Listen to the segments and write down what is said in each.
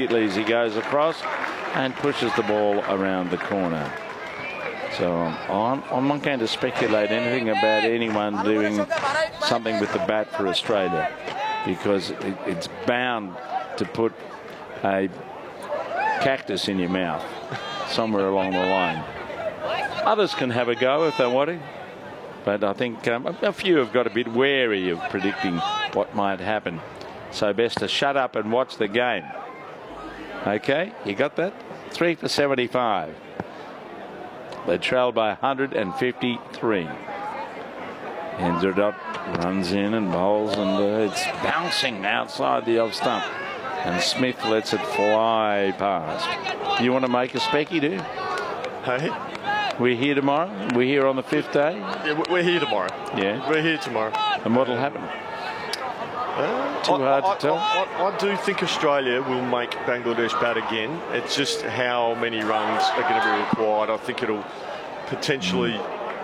immediately as he goes across and pushes the ball around the corner. So I'm not going to speculate anything about anyone doing something with the bat for Australia, because it's bound to put a cactus in your mouth somewhere along the line. Others can have a go if they want to, but I think a few have got a bit wary of predicting what might happen. So best to shut up and watch the game. Okay, you got that? 3 for 75. They trail by 153. Henderdot runs in and bowls, and it's bouncing outside the off stump. And Smith lets it fly past. You want to make a specky, do you? Hey? We're here tomorrow? We're here on the 5th day? Yeah, we're here tomorrow. Yeah? We're here tomorrow. And what'll happen? Too hard to tell? I do think Australia will make Bangladesh bat again. It's just how many runs are going to be required. I think it'll potentially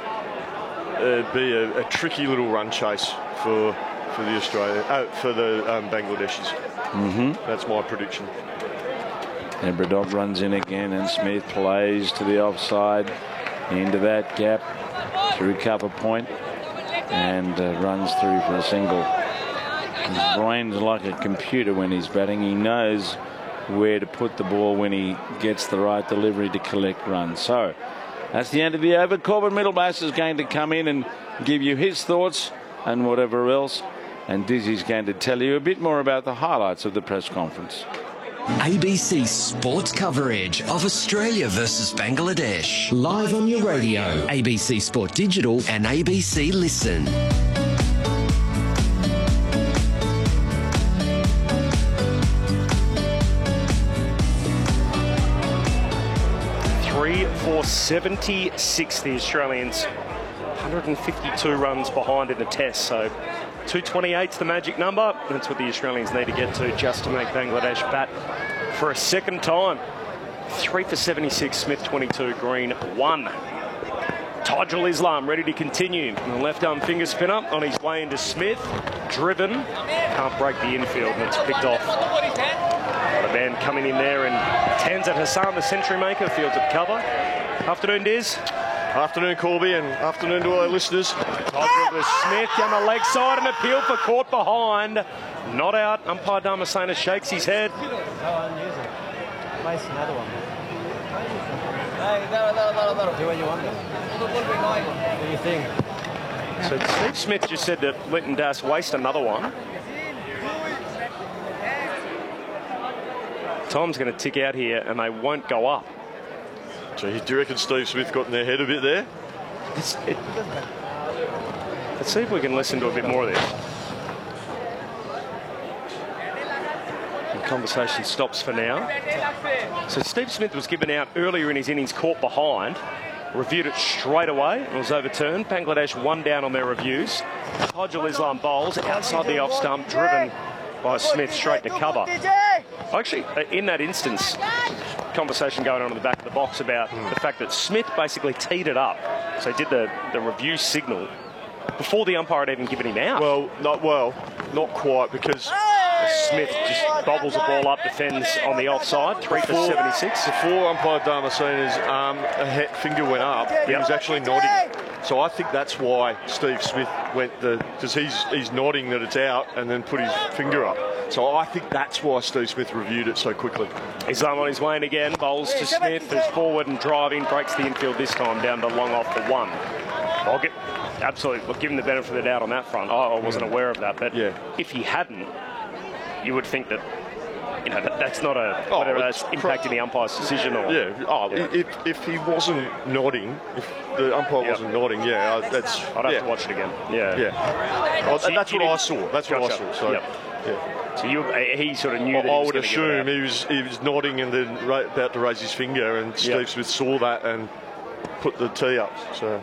be a tricky little run chase for the Bangladeshis. That's my prediction. Henderdot runs in again, and Smith plays to the offside, into that gap, through cover point, and runs through for a single. His brain's like a computer when he's batting. He knows where to put the ball when he gets the right delivery to collect runs. So that's the end of the over. Corbin Middlemas is going to come in and give you his thoughts and whatever else. And Dizzy's going to tell you a bit more about the highlights of the press conference. ABC sports coverage of Australia versus Bangladesh. Live on your radio, ABC Sport Digital and ABC Listen. For 76, the Australians 152 runs behind in the test, so 228's the magic number. That's what the Australians need to get to just to make Bangladesh bat for a second time. 3 for 76, Smith 22, Green 1. Tajul Islam ready to continue. And the left arm finger spinner on his way into Smith. Driven, can't break the infield, and it's picked off. The man coming in there, and Tanzat Hassan, the century maker, fields at cover. Afternoon, Diz. Afternoon, Corby, and afternoon to all our listeners. Smith down the leg side, and appeal for caught behind. Not out. Umpire Dharmasena shakes his head. Place another one. Do what you want. What do you think? So Steve Smith just said that Linton Das waste another one. Time's going to tick out here, and they won't go up. So do you reckon Steve Smith got in their head a bit there? Let's see if we can listen to a bit more of this. The conversation stops for now. So Steve Smith was given out earlier in his innings, caught behind, reviewed it straight away, and was overturned. Bangladesh 1 down on their reviews. Tajul Islam bowls outside the off stump, driven by Smith straight to cover. Actually, in that instance, conversation going on in the back of the box about the fact that Smith basically teed it up. So he did the review signal before the umpire had even given him out. Not quite, because Smith just bobbles the ball up, defends on the offside, 3 for 76. Before umpire Dharmasena's finger went up, he was actually nodding. So I think that's why Steve Smith went because he's nodding that it's out and then put his finger up. So I think that's why Steve Smith reviewed it so quickly. Islam on his way in again, bowls to Smith, who's forward and driving, breaks the infield this time down to long off for 1. I'll give him the benefit of the doubt on that front. I wasn't aware of that, but if he hadn't, you would think that that's not whether that's impacting the umpire's decision or... If he wasn't nodding, if the umpire wasn't nodding, that's... I'd have to watch it again. That's what I saw. That's what I saw. So, So he sort of knew that I would assume he was nodding and then about to raise his finger, and Steve Smith saw that and put the tee up. So...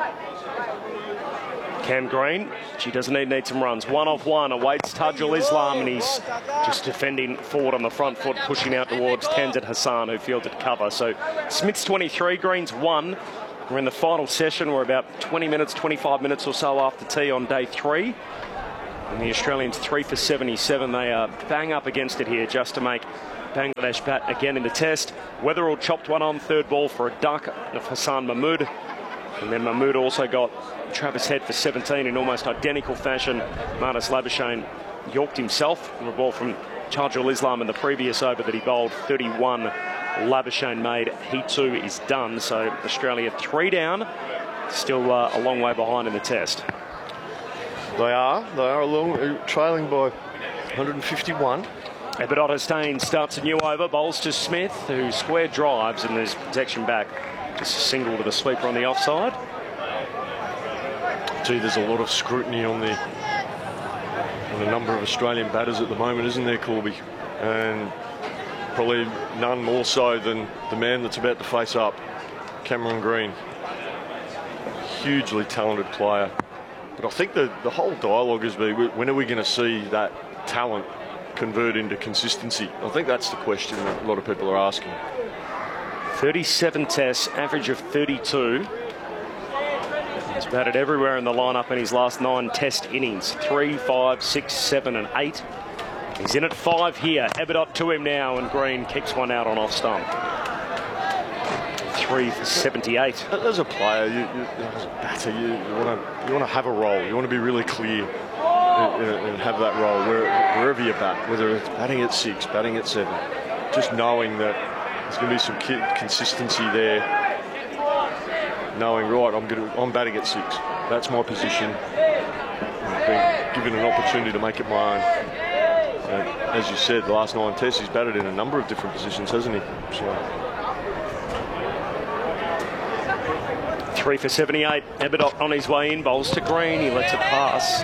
Cam Green, she doesn't need some runs. 1 off 1, awaits Tajul Islam, and he's just defending forward on the front foot, pushing out towards Tanzat Hassan, who fielded cover. So Smith's 23, Green's 1. We're in the final session. We're about 25 minutes or so after tea on day 3. And the Australians 3 for 77. They are bang up against it here just to make Bangladesh bat again in the test. Weatherall chopped one on third ball for a duck of Hassan Mahmood. And then Mahmood also got Travis Head for 17 in almost identical fashion. Marnus Labuschagne yorked himself from a ball from Tajul Islam in the previous over that he bowled 31. Labuschagne made. He too is done. So Australia 3 down. Still a long way behind in the test. They are trailing by 151. Abidot Hussain starts a new over, bowls to Smith, who square drives, and there's protection back. Just a single to the sweeper on the offside. Gee, there's a lot of scrutiny on the number of Australian batters at the moment, isn't there, Corby? And probably none more so than the man that's about to face up, Cameron Green. Hugely talented player. But I think the whole dialogue is, when are we going to see that talent convert into consistency? I think that's the question that a lot of people are asking. 37 tests, average of 32. He's batted everywhere in the lineup in his last 9 test innings. 3, 5, 6, 7 and 8. He's in at 5 here. Abidot to him now, and Green kicks one out on off stump. 3 for 78. As a player, as a batter, you want to have a role. You want to be really clear and have that role wherever you bat, whether it's batting at 6, batting at 7. Just knowing that there's going to be some consistency there. Knowing, right, I'm batting at 6. That's my position. I'm being given an opportunity to make it my own. And as you said, the last 9 tests, he's batted in a number of different positions, hasn't he? So. 3 for 78. Abidot on his way in, bowls to Green. He lets it pass.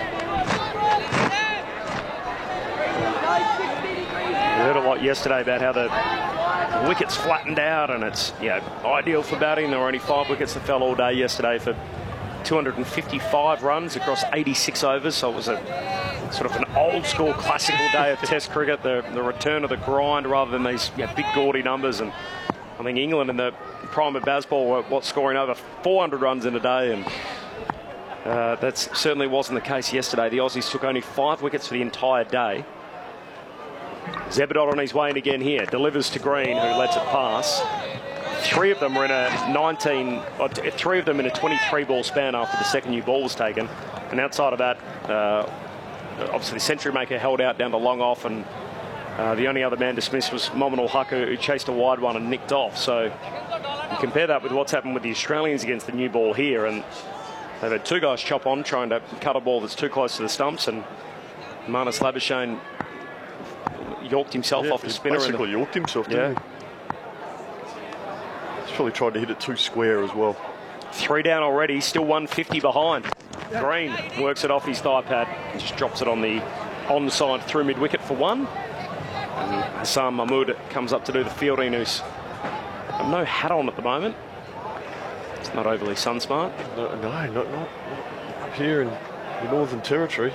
We heard a lot yesterday about how the wickets flattened out, and it's ideal for batting. There were only 5 wickets that fell all day yesterday for 255 runs across 86 overs. So it was a sort of an old school classical day of Test cricket. The return of the grind rather than these big gaudy numbers. And I think England in the prime of Bazball were scoring over 400 runs in a day, and that certainly wasn't the case yesterday. The Aussies took only 5 wickets for the entire day. Abidot on his way in again here, delivers to Green, who lets it pass. 3 of them were in a 3 of them in a 23 ball span after the second new ball was taken, and outside of that, obviously the century maker held out down to long off, and the only other man dismissed was Mominul Huq, who chased a wide one and nicked off. So you compare that with what's happened with the Australians against the new ball here, and they've had 2 guys chop on trying to cut a ball that's too close to the stumps, and Marnus Labuschagne yorked himself off the spinner. Basically yorked himself, didn't he? He's probably tried to hit it too square as well. 3 down already, still 150 behind. Green works it off his thigh pad and just drops it on the onside through mid-wicket for 1. And Hassan Mahmood comes up to do the fielding, who's got no hat on at the moment. It's not overly sun-smart. No, not up here in the Northern Territory.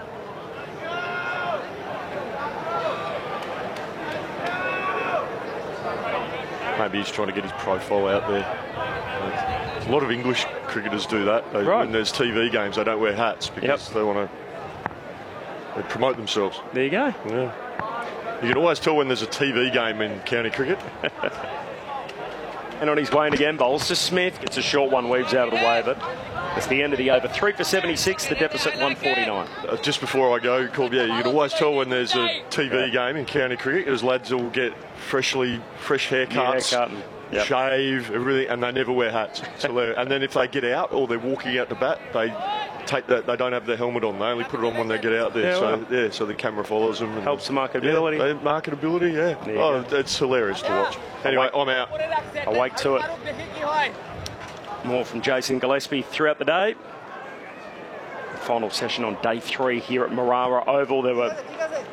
Maybe he's trying to get his profile out there. A lot of English cricketers do that. Right. When there's TV games, they don't wear hats because they want to promote themselves. There you go. Yeah. You can always tell when there's a TV game in county cricket. And on his way in again, bowls to Smith. Gets a short one, weaves out of the way of it. It's the end of the over. 3 for 76, the deficit 149. Just before I go, Corby, you can always tell when there's a TV game in county cricket, because lads will get fresh haircuts, shave, everything, and they never wear hats. And then if they get out or they're walking out to bat, they don't have their helmet on. They only put it on when they get out there. So the camera follows them. And helps the marketability. Marketability, yeah. It's hilarious to watch. Anyway, I'm out. Awake to it. More from Jason Gillespie throughout the day. The final session on day 3 here at Marara Oval. There were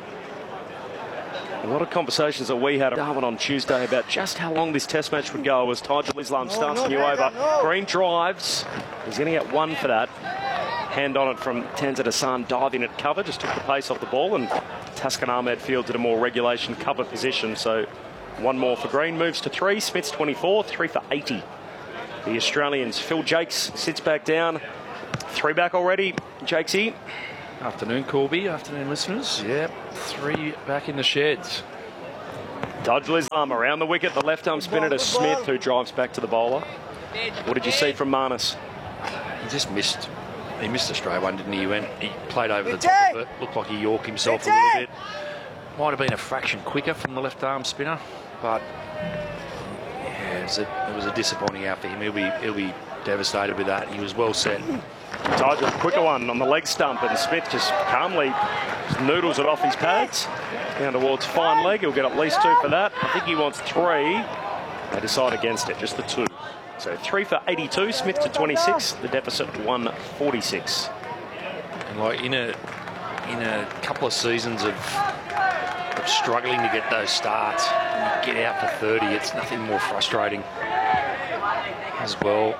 a lot of conversations that we had at Darwin on Tuesday about just how long this test match would go as Tajul Islam starts a new over. Green drives. He's going to get 1 for that. Hand on it from Tanzil Hassan, diving at cover, just took the pace off the ball, and Taskin Ahmed fields at a more regulation cover position. So 1 more for Green. Moves to 3. Smith's 24, 3 for 80. The Australians. Phil Jakes sits back down. 3 back already. Jakesy. Afternoon, Corby. Afternoon, listeners. Yep, 3 back in the sheds. Tajul Islam around the wicket, the left arm spinner to Smith, who drives back to the bowler. What did you see from Marnus? He just missed. He missed a straight one, didn't he? He played over the top of it. Looked like he yorked himself a little bit. Might have been a fraction quicker from the left arm spinner, but yeah, it was a disappointing out for him. He'll be devastated with that. He was well set. Tajul, quicker one on the leg stump, and Smith just calmly noodles it off his pads down towards fine leg. He'll get at least 2 for that. I think he wants 3. They decide against it, just the 2. So 3 for 82, Smith to 26, the deficit 146. And like in a couple of seasons of struggling to get those starts, and you get out for 30, it's nothing more frustrating as well.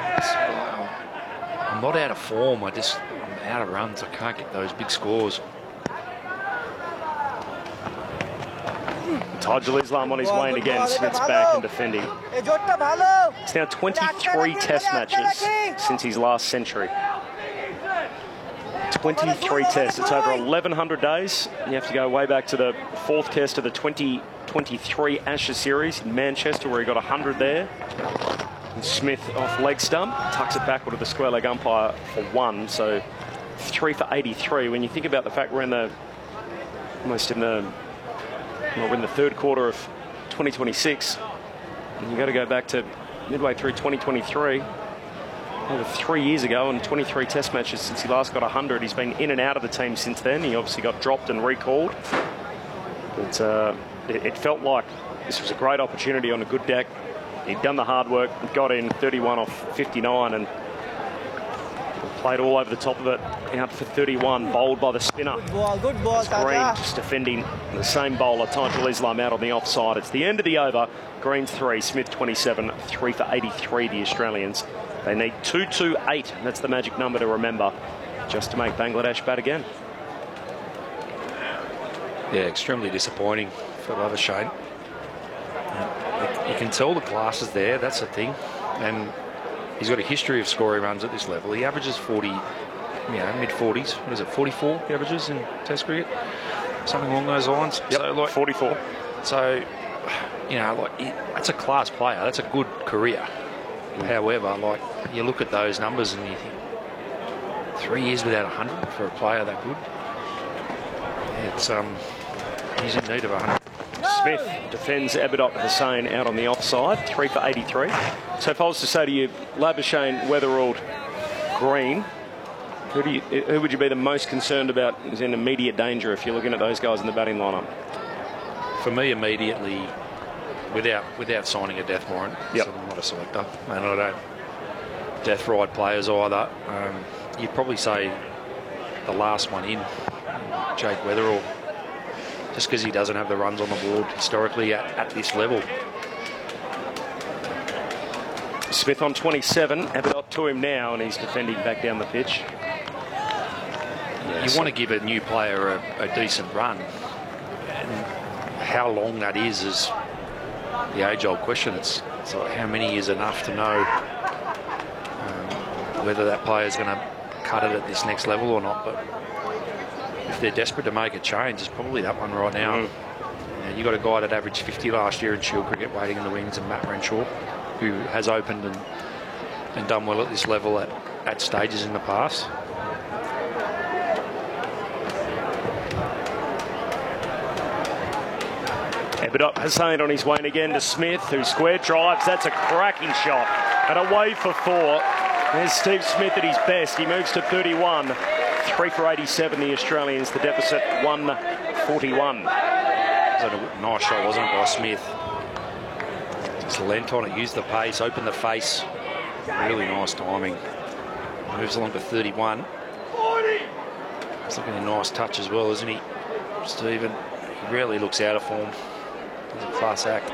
I'm not out of form, I'm out of runs. I can't get those big scores. Tajul Islam on his way in again. Smith's back and defending. It's now 23 test matches since his last century. 23 tests. It's over 1,100 days. You have to go way back to the 4th test of the 2023 Ashes series in Manchester, where he got 100 there. And Smith off leg stump, tucks it backward to the square leg umpire for 1. So 3 for 83. When you think about the fact we're in the 3rd quarter of 2026, and you got to go back to midway through 2023, over 3 years ago, and 23 test matches since he last got 100. He's been in and out of the team since then. He obviously got dropped and recalled. But it felt like this was a great opportunity on a good deck. He'd done the hard work, got in 31 off 59, and played all over the top of it, out for 31, bowled by the spinner. Good ball, Green just defending the same bowler, Tajul Islam, out on the offside. It's the end of the over. Green's 3, Smith 27, 3 for 83, the Australians. They need 228, and that's the magic number to remember, just to make Bangladesh bat again. Yeah, extremely disappointing for Labuschagne. You can tell the class is there, that's the thing. And he's got a history of scoring runs at this level. He averages 40, mid-40s. What is it, 44 he averages in Test cricket? Something along those lines. Yep, so, like, 44. So, that's a class player. That's a good career. However, you look at those numbers and you think, 3 years without 100 for a player that good? It's he's in need of 100. Smith defends Abidot Hussain out on the offside, 3 for 83. So if I was to say to you, Labuschagne, Weatherald, Green, who would you be the most concerned about is in immediate danger if you're looking at those guys in the batting lineup? For me, immediately, without signing a death warrant, yep. So I'm not a selector, and I don't death ride players either. You'd probably say the last one in, Jake Weatherall, just because he doesn't have the runs on the board historically at this level. Smith on 27, Abidot to him now, and he's defending back down the pitch. You want to give a new player a decent run, and how long that is the age-old question. It's like how many is enough to know whether that player is going to cut it at this next level or not. But if they're desperate to make a change, it's probably that one right now. You got a guy that averaged 50 last year in Shield cricket waiting in the wings, and Matt Renshaw, who has opened and done well at this level at stages in the past. Abidot Hussain on his way in again to Smith, who square drives. That's a cracking shot. And away for 4. There's Steve Smith at his best. He moves to 31. 3 for 87, the Australians. The deficit 141. That was a nice shot, wasn't it, by Smith? Just leant on it, used the pace, opened the face. Really nice timing. Moves along to 31. He's looking a nice touch as well, isn't he, Stephen? He rarely looks out of form. He's a class act.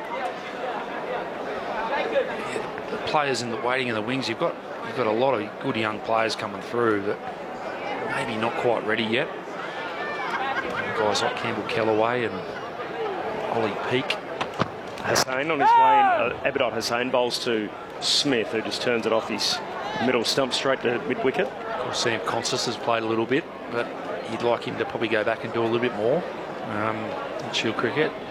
Yeah, the players waiting in the wings, you've got a lot of good young players coming through that maybe not quite ready yet. Guys like Campbell Kellaway and Ollie Peake. Hussain on his way in. Abidot Hussain bowls to Smith, who just turns it off his middle stump straight to mid-wicket. Of course, Sam Constas has played a little bit, but you'd like him to probably go back and do a little bit more in Shield cricket.